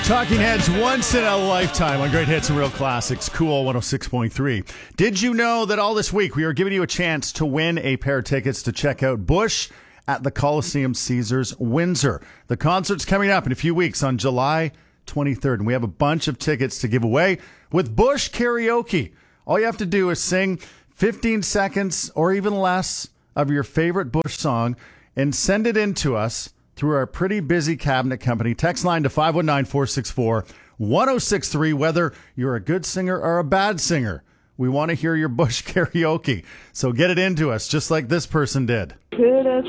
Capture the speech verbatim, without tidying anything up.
Talking Heads, once in a lifetime on Great Hits and Real Classics, Cool one oh six point three. Did you know that all this week we are giving you a chance to win a pair of tickets to check out Bush at the Coliseum Caesars Windsor? The concert's coming up in a few weeks on July twenty-third, and we have a bunch of tickets to give away with Bush Karaoke. All you have to do is sing fifteen seconds or even less of your favorite Bush song and send it in to us through our pretty busy cabinet company. Text line to five one nine, four six four, one oh six three, whether you're a good singer or a bad singer. We want to hear your Bush karaoke. So get it into us just like this person did. Good as